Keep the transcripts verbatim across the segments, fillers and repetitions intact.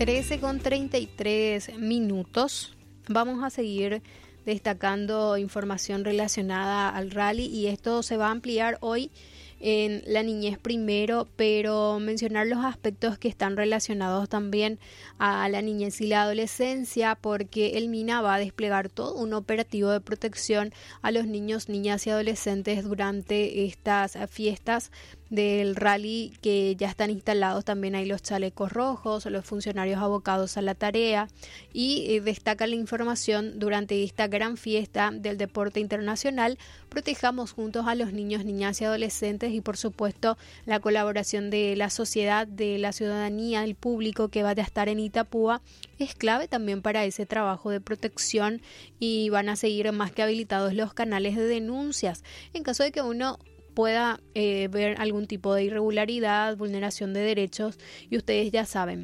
trece con treinta y tres minutos. Vamos a seguir destacando información relacionada al rally y esto se va a ampliar hoy en la niñez primero, pero mencionar los aspectos que están relacionados también a la niñez y la adolescencia, porque el MINA va a desplegar todo un operativo de protección a los niños, niñas y adolescentes durante estas fiestas del rally, que ya están instalados también ahí los chalecos rojos, los funcionarios abocados a la tarea, y eh, destaca la información: durante esta gran fiesta del deporte internacional, protejamos juntos a los niños, niñas y adolescentes, y por supuesto la colaboración de la sociedad, de la ciudadanía, del público que va a estar en Itapúa es clave también para ese trabajo de protección, y van a seguir más que habilitados los canales de denuncias en caso de que uno pueda eh, ver algún tipo de irregularidad, vulneración de derechos. Y ustedes ya saben,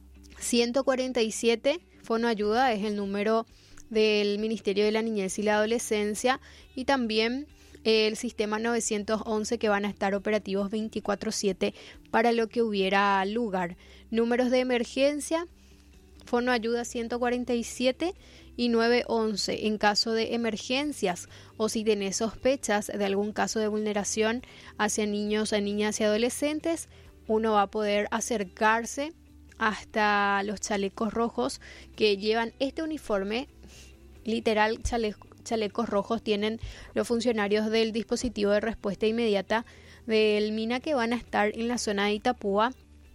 ciento cuarenta y siete Fono Ayuda es el número del Ministerio de la Niñez y la Adolescencia, y también el sistema novecientos once, que van a estar operativos veinticuatro siete para lo que hubiera lugar. Números de emergencia: Fono Ayuda ciento cuarenta y siete y nueve once en caso de emergencias, o si tenés sospechas de algún caso de vulneración hacia niños, niñas y adolescentes, uno va a poder acercarse hasta los chalecos rojos que llevan este uniforme. Literal, chale, chalecos rojos tienen los funcionarios del dispositivo de respuesta inmediata del MINA, que van a estar en la zona de Itapúa,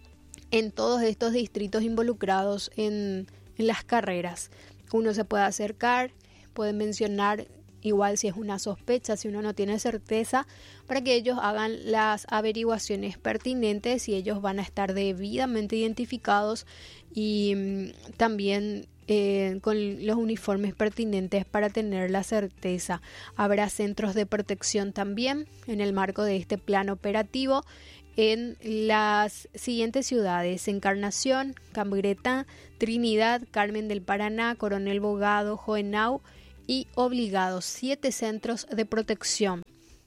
en todos estos distritos involucrados en, en las carreras. Uno se puede acercar, puede mencionar igual si es una sospecha, si uno no tiene certeza, para que ellos hagan las averiguaciones pertinentes, y ellos van a estar debidamente identificados y mmm, también eh, con los uniformes pertinentes para tener la certeza. Habrá centros de protección también en el marco de este plan operativo en las siguientes ciudades: Encarnación, Cambretá, Trinidad, Carmen del Paraná, Coronel Bogado, Joenau y Obligados. Siete centros de protección.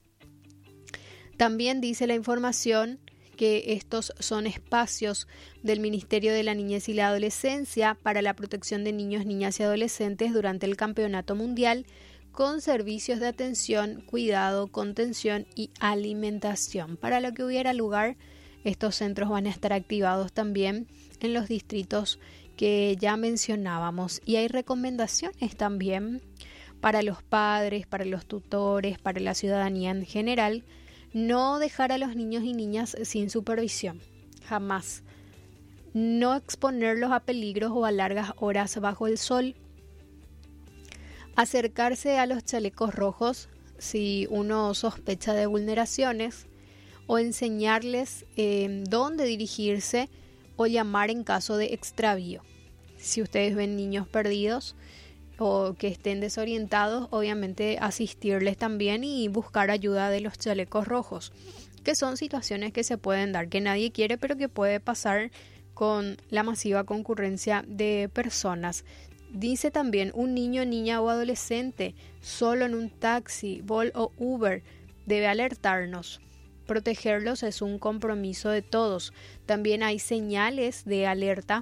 También dice la información que estos son espacios del Ministerio de la Niñez y la Adolescencia para la protección de niños, niñas y adolescentes durante el Campeonato Mundial, con servicios de atención, cuidado, contención y alimentación. Para lo que hubiera lugar, estos centros van a estar activados también en los distritos que ya mencionábamos. Y hay recomendaciones también para los padres, para los tutores, para la ciudadanía en general: no dejar a los niños y niñas sin supervisión, jamás. No exponerlos a peligros o a largas horas bajo el sol. Acercarse a los chalecos rojos si uno sospecha de vulneraciones, o enseñarles eh, dónde dirigirse o llamar en caso de extravío. Si ustedes ven niños perdidos o que estén desorientados, obviamente asistirles también y buscar ayuda de los chalecos rojos, que son situaciones que se pueden dar, que nadie quiere, pero que puede pasar con la masiva concurrencia de personas. Dice también: un niño, niña o adolescente solo en un taxi, Bolt o Uber debe alertarnos. Protegerlos es un compromiso de todos. También hay señales de alerta.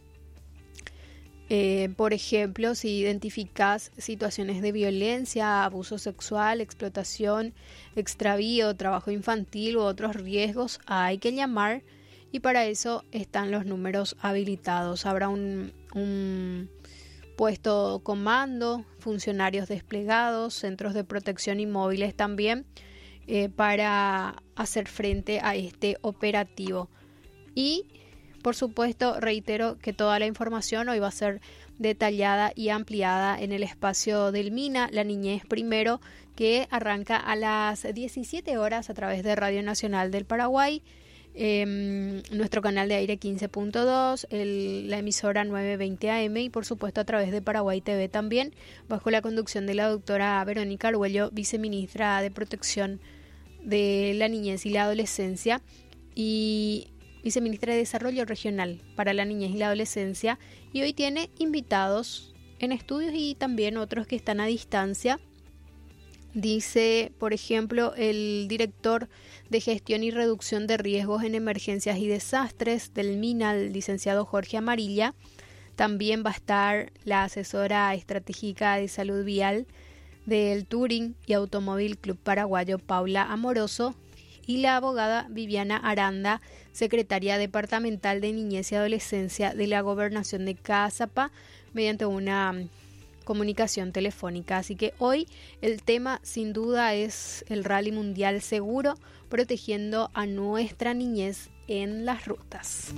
Eh, por ejemplo, si identificas situaciones de violencia, abuso sexual, explotación, extravío, trabajo infantil u otros riesgos, hay que llamar, y para eso están los números habilitados. Habrá un, un puesto comando, funcionarios desplegados, centros de protección y móviles también eh, para hacer frente a este operativo. Y por supuesto, reitero que toda la información hoy va a ser detallada y ampliada en el espacio del MINA, La Niñez Primero, que arranca a las diecisiete horas a través de Radio Nacional del Paraguay, eh, nuestro canal de aire quince punto dos, el, la emisora novecientos veinte A M, y por supuesto a través de Paraguay T V también, bajo la conducción de la doctora Verónica Arguello, viceministra de Protección de la Niñez y la Adolescencia y viceministra de Desarrollo Regional para la Niñez y la Adolescencia, y hoy tiene invitados en estudios y también otros que están a distancia Dice, por ejemplo, el director de Gestión y Reducción de Riesgos en Emergencias y Desastres del MINA, el licenciado Jorge Amarilla. También va a estar la asesora estratégica de salud vial del Touring y Automóvil Club Paraguayo, Paula Amoroso, y la abogada Viviana Aranda, secretaria departamental de Niñez y Adolescencia de la Gobernación de Caazapá, mediante una comunicación telefónica. Así que hoy el tema sin duda es el Rally Mundial Seguro, protegiendo a nuestra niñez en las rutas.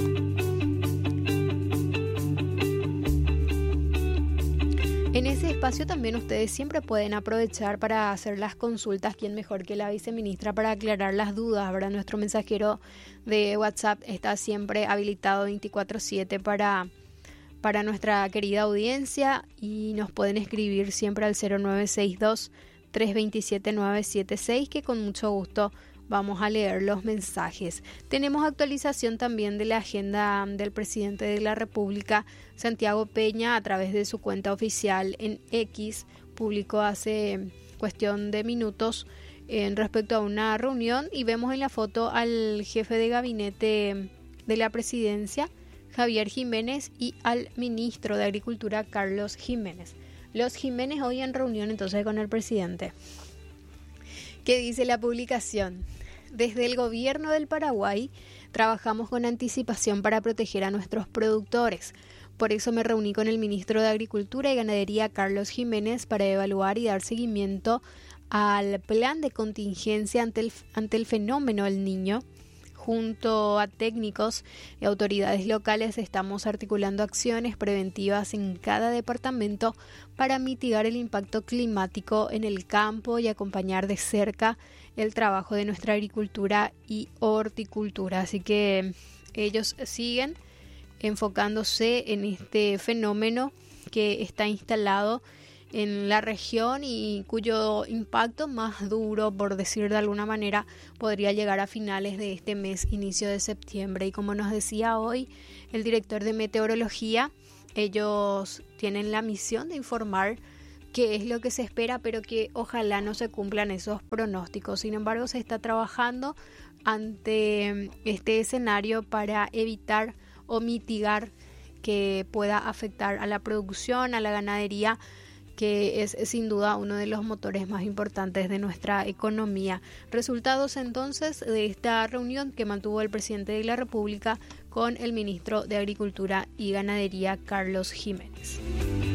En ese espacio también ustedes siempre pueden aprovechar para hacer las consultas. ¿Quién mejor que la viceministra para aclarar las dudas? Ahora nuestro mensajero de WhatsApp está siempre habilitado veinticuatro siete para, para nuestra querida audiencia, y nos pueden escribir siempre al cero nueve seis dos, tres dos siete, nueve siete seis, que con mucho gusto vamos a leer los mensajes. Tenemos actualización también de la agenda del presidente de la República, Santiago Peña, a través de su cuenta oficial en X. Publicó hace cuestión de minutos en respecto a una reunión, y vemos en la foto al jefe de gabinete de la presidencia, Javier Jiménez, y al ministro de Agricultura, Carlos Jiménez. Los Jiménez hoy en reunión entonces con el presidente. ¿Qué dice la publicación? Desde el gobierno del Paraguay trabajamos con anticipación para proteger a nuestros productores. Por eso me reuní con el ministro de Agricultura y Ganadería, Carlos Jiménez, para evaluar y dar seguimiento al plan de contingencia ante el, ante el fenómeno El Niño. Junto a técnicos y autoridades locales estamos articulando acciones preventivas en cada departamento para mitigar el impacto climático en el campo y acompañar de cerca el trabajo de nuestra agricultura y horticultura. Así que ellos siguen enfocándose en este fenómeno que está instalado en la región y cuyo impacto más duro, por decir de alguna manera, podría llegar a finales de este mes, inicio de septiembre. Y como nos decía hoy el director de meteorología, ellos tienen la misión de informar qué es lo que se espera, pero que ojalá no se cumplan esos pronósticos. Sin embargo, se está trabajando ante este escenario para evitar o mitigar que pueda afectar a la producción, a la ganadería, que es sin duda uno de los motores más importantes de nuestra economía. Resultados entonces de esta reunión que mantuvo el presidente de la República con el ministro de Agricultura y Ganadería, Carlos Jiménez.